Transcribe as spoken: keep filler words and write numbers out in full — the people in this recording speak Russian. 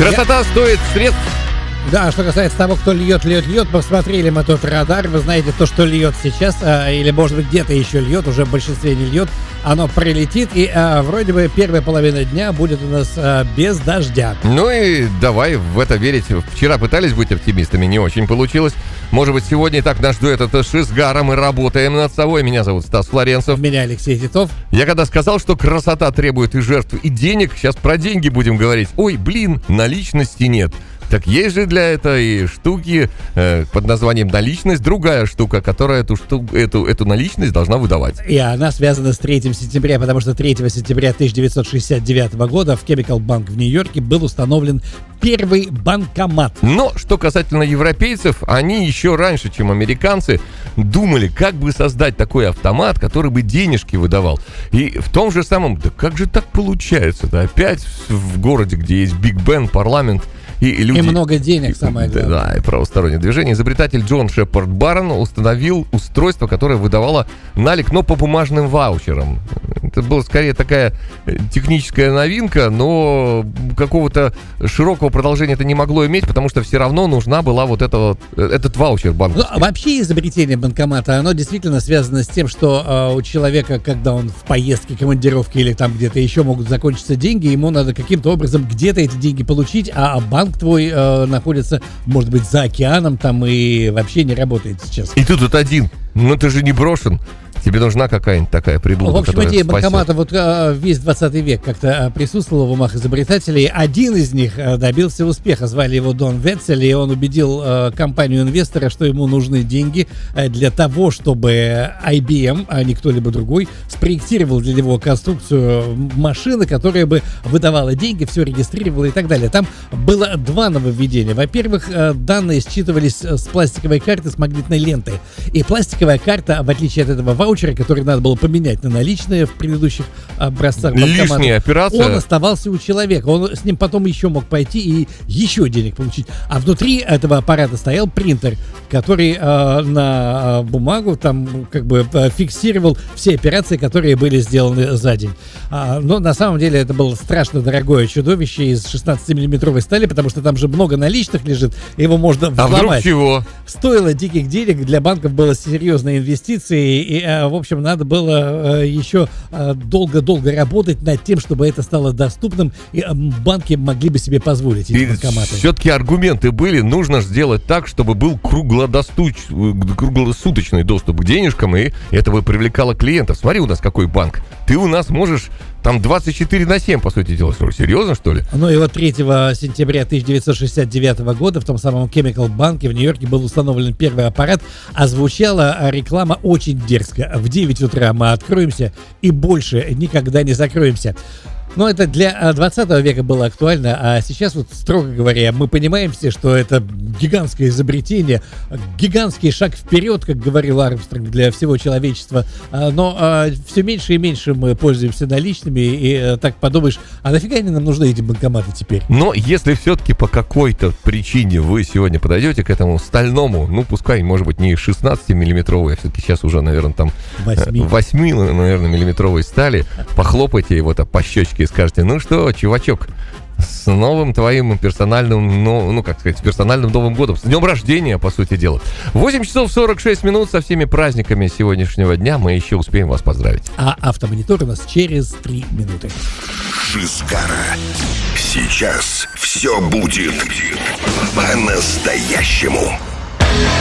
Красота Я... стоит средств. Да, что касается того, кто льет, льет, льет, посмотрели мы тот радар. Вы знаете, то, что льет сейчас, а, или, может быть, где-то еще льет, уже в большинстве не льет, оно пролетит, и а, вроде бы первая половина дня будет у нас а, без дождя. Ну и давай в это верить. Вчера пытались быть оптимистами, не очень получилось. Может быть, сегодня и так наш дуэт это Шизгара, мы работаем над собой. Меня зовут Стас Флоренцев. Меня Алексей Титов. Я когда сказал, что красота требует и жертв, и денег, сейчас про деньги будем говорить. Ой, блин, наличности нет. Так есть же для этой штуки э, под названием наличность другая штука, которая эту, шту, эту, эту наличность должна выдавать. И она связана с третьего сентября, потому что третьего сентября тысяча девятьсот шестьдесят девятого года в Chemical Bank в Нью-Йорке был установлен первый банкомат. Но что касательно европейцев, они еще раньше, чем американцы, думали, как бы создать такой автомат, который бы денежки выдавал. И в том же самом, да как же так получается-то? Опять в городе, где есть Биг Бен, парламент, И, и, люди, и много денег, самое главное. Да, и правостороннее движение. Изобретатель Джон Шепард Барн установил устройство, которое выдавало налик, но по бумажным ваучерам. Это была скорее такая техническая новинка, но какого-то широкого продолжения это не могло иметь, потому что все равно нужна была вот эта вот, этот ваучер банковский. Ну, вообще изобретение банкомата, оно действительно связано с тем, что э, у человека, когда он в поездке, командировке или там где-то еще могут закончиться деньги, ему надо каким-то образом где-то эти деньги получить, а банк твой э, находится, может быть, за океаном там и вообще не работает сейчас. И ты тут один, но ты же не брошен. Тебе нужна какая-нибудь такая приблуда, в общем, которая идея спасет. банкомата вот а, весь двадцатый век как-то а, присутствовала в умах изобретателей. Один из них а, добился успеха. Звали его Дон Ветцель, и он убедил а, компанию-инвестора, что ему нужны деньги а, для того, чтобы ай би эм, а не кто-либо другой, спроектировал для него конструкцию машины, которая бы выдавала деньги, все регистрировала и так далее. Там было два нововведения. Во-первых, а, данные считывались с пластиковой карты с магнитной лентой. И пластиковая карта, в отличие от этого ваучера, который надо было поменять на наличные в предыдущих образцах банкомата, лишняя операция. Он оставался у человека. Он с ним потом еще мог пойти и еще денег получить. А внутри этого аппарата стоял принтер, который э, на бумагу там как бы фиксировал все операции, которые были сделаны за день. А, но на самом деле это было страшно дорогое чудовище из шестнадцатимиллиметровой стали, потому что там же много наличных лежит, его можно взломать. А вдруг чего? Стоило диких денег, для банков было серьезные инвестиции, и в общем, надо было э, еще э, долго-долго работать над тем, чтобы это стало доступным, и э, банки могли бы себе позволить эти банкоматы. Все-таки аргументы были, нужно сделать так, чтобы был круглодостуч... круглосуточный доступ к денежкам, и это бы привлекало клиентов. Смотри, у нас какой банк. Ты у нас можешь там двадцать четыре на семь, по сути дела. Серьезно, что ли? Ну и вот третьего сентября тысяча девятьсот шестьдесят девятого года в том самом Chemical банке в Нью-Йорке был установлен первый аппарат, а звучала реклама очень дерзко. В девять утра мы откроемся и больше никогда не закроемся. Но это для двадцатого века было актуально, а сейчас, вот, строго говоря, мы понимаем все, что это гигантское изобретение, гигантский шаг вперед, как говорил Армстронг, для всего человечества. Но а, все меньше и меньше мы пользуемся наличными, и а, так подумаешь, а нафига они нам нужны, эти банкоматы теперь? Но если все-таки по какой-то причине вы сегодня подойдете к этому стальному, ну, пускай, может быть, не шестнадцатимиллиметровой, а все-таки сейчас уже, наверное, там восемь, наверное, миллиметровой стали, похлопайте его по щечке и скажете: ну что, чувачок, с новым твоим персональным, ну, ну, как сказать, персональным Новым годом, с днем рождения, по сути дела. восемь часов сорок шесть минут, со всеми праздниками сегодняшнего дня мы еще успеем вас поздравить. А автомонитор у нас через три минуты. Шизгара. Сейчас все будет по-настоящему.